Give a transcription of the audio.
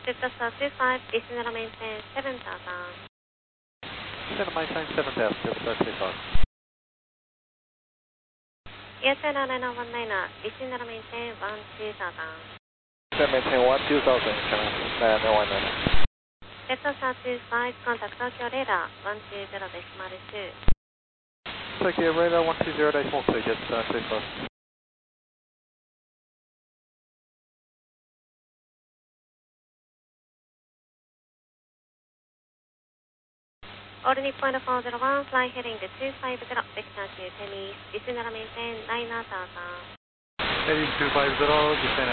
Delta Star 25, descend maintain 7000. Descend maintain 7000, Delta Star 25. ESL Arena 19, descend maintain 12000. Descend maintain 12000, channel 919. Delta Star 25, contact Tokyo radar 120.2. Tokyo radar 120.2, Delta Star 25. All Nippon 401, fly heading 250, vector to Tennis, descend maintain 9000. Heading 250, descend